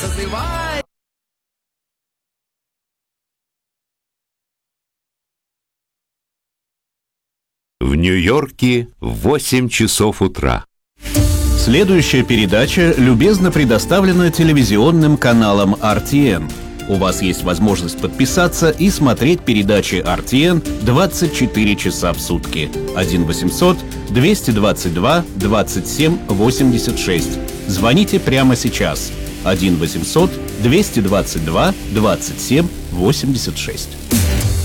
созывай. В Нью-Йорке 8 часов утра. Следующая передача любезно предоставлена телевизионным каналом RTN. У вас есть возможность подписаться и смотреть передачи RTN 24 часа в сутки. 1-800-222-27-86. Звоните прямо сейчас. 1-800-222-27-86.